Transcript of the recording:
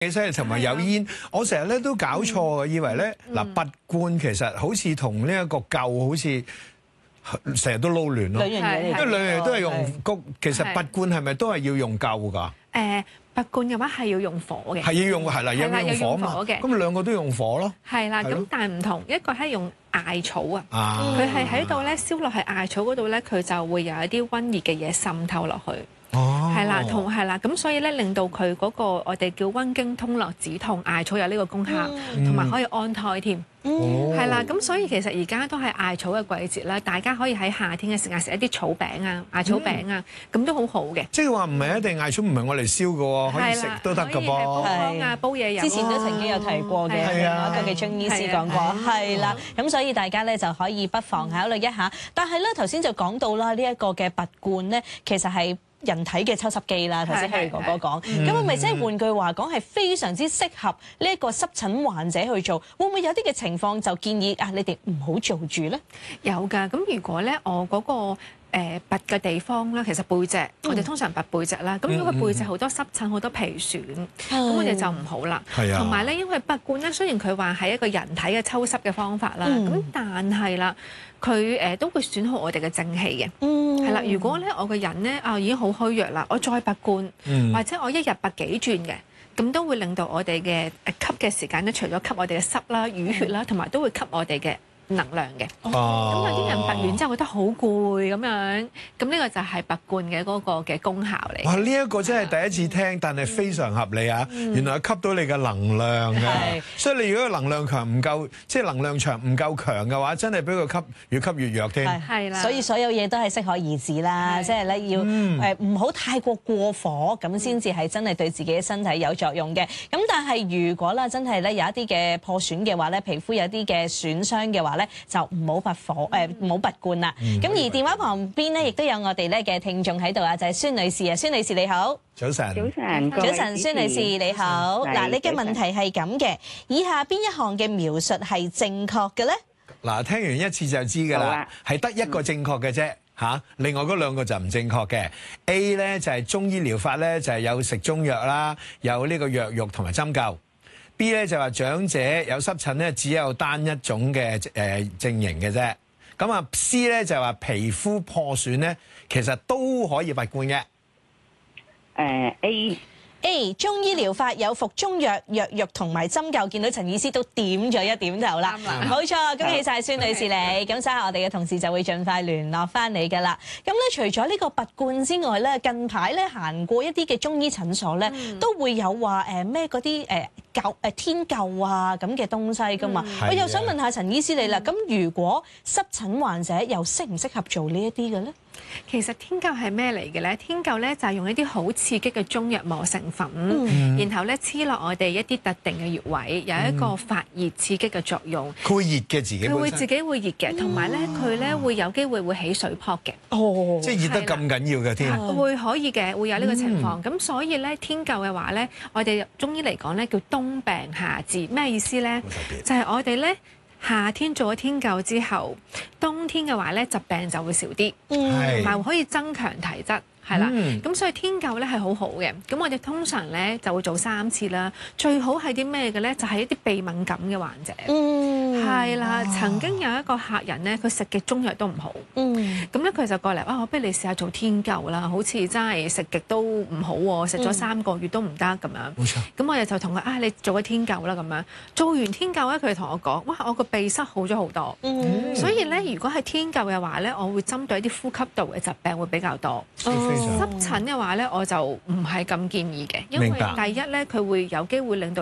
其實同埋有煙，我成日咧都搞錯嘅，以為咧拔罐其實好似同呢一個臼好似成日都撈亂咯。 兩樣嘢嚟， 因為兩樣都係用谷，其實拔罐係咪都係要用臼㗎？ 拔罐嘅話係要用火嘅， 係要用係啦，有用火嘛？咁兩個都用火咯。係啦，咁但係唔同，一個係用艾草啊，佢係喺度咧燒落去艾草嗰度咧，佢就會有一啲溫熱嘅嘢滲透落去。係啦，咁所以咧令到佢嗰個我哋叫溫經通絡止痛，艾草有呢個功效，同埋可以安胎添。係啦，咁所以其實而家都係艾草嘅季節啦，大家可以喺夏天嘅時間食一啲草餅啊、艾草餅啊，咁都好好嘅。即係話唔係一定艾草唔係我嚟燒嘅喎，可以食都得㗎噃。 煲湯啊、煲嘢飲。 之前都曾經有提過嘅，係啊，個嘅中醫師講過，係啦。咁所以大家咧就可以不妨考慮一下。但係咧頭先就講到啦，呢一個嘅拔罐咧，其實係人體嘅抽濕機啦，頭先 Harry 哥哥講，咁係咪即係換句話講係非常之適合呢一個濕疹患者去做？會唔會有啲嘅情況就建議你哋唔好做住咧？ 有㗎，咁如果咧我嗰個拔嘅地方咧，其實背脊，我哋通常拔背脊啦。咁如果佢背脊好多濕疹、好多皮損，咁我哋就唔好啦。同埋咧，因為拔罐咧，雖然佢話係一個人體嘅抽濕嘅方法啦，咁但係啦，佢都會損耗我哋嘅正氣嘅。係啦，如果咧我個人咧已經好虛弱啦，我再拔罐，或者我一日拔幾轉嘅，咁都會令到我哋嘅吸嘅時間咧，除咗吸我哋嘅濕啦、淤血啦，同埋都會吸我哋嘅能量嘅。咁有啲人拔完之後覺得好攰咁樣，咁呢個就係拔罐嘅嗰個嘅功效嚟。 哇！呢一個真係第一次聽，但係非常合理啊！原來吸到你嘅能量嘅，所以你如果能量強唔夠，即係能量場唔夠強嘅話，真係俾佢吸越吸越弱添。 係啦， 所以所有嘢都係適可而止啦，即係咧要唔好太過火，咁先至係真係對自己嘅身體有作用嘅。咁但係如果啦真係咧有一啲嘅破損嘅話咧，皮膚有啲嘅損傷嘅話咧，就唔好拔唔好拔罐啦。咁而電話旁邊咧，亦都有我哋咧嘅聽眾喺度啊，就係孫女士啊，孫女士你好。 早晨。 早晨，孫女士你好。嗱，你嘅問題係咁嘅，以下邊一項嘅描述係正確嘅咧？ 嗱，聽完一次就知㗎啦，係得一個正確嘅啫嚇，另外嗰兩個就唔正確嘅。A 咧就係中醫療法咧，就係有食中藥啦，有呢個藥浴同埋針灸。B 咧就話長者有濕疹咧，只有單一種嘅症型嘅啫。咁啊 C 咧就話皮膚破損咧，其實都可以拔罐嘅。 A 中醫療法有服中藥、藥浴同埋針灸，見到陳醫師都點咗一點頭啦。冇錯，恭喜晒孫女士你。咁稍後我哋嘅同事就會盡快聯絡翻你㗎啦。咁咧除咗呢個拔罐之外咧，近排咧行過一啲嘅中醫診所咧，都會有話咩嗰啲天灸啊咁嘅東西㗎嘛。我又想問下陳醫師你啦，咁如果濕疹患者又適唔適合做呢一啲嘅咧？ 其實天灸係咩嚟嘅咧？天灸咧就係用一啲好刺激嘅中藥磨成粉，然後咧黐落我哋一啲特定嘅穴位，有一個發熱刺激嘅作用。 佢會熱嘅自己， 佢會自己會熱嘅，同埋咧佢咧會有機會起水泡嘅。 即係熱得咁緊要嘅添。 會可以嘅，會有呢個情況。咁所以咧天灸嘅話咧，我哋中醫嚟講咧叫冬病夏治，咩意思咧？就係我哋咧。夏天做咗天灸之後，冬天嘅話咧疾病就會少啲，同埋可以增強體質，係啦。咁所以天灸咧係好好嘅。咁我哋通常咧就會做3次啦。最好係啲咩嘅咧？就係一啲鼻敏感嘅患者，係啦。曾經有一個客人咧，佢食嘅中藥都唔好，咁咧佢就過嚟我不如你試下做天灸啦。好似真係食極都唔好喎，食咗3個月都唔得咁樣。冇錯。咁我哋就同佢你做個天灸啦咁樣。做完天灸咧，佢同我講：哇，我個鼻塞好咗好多。所以咧，如果係天灸嘅話咧，我會針對一啲呼吸道嘅疾病會比較多。濕疹嘅話咧，我就唔係咁建議嘅，因為第一咧，佢會有機會令到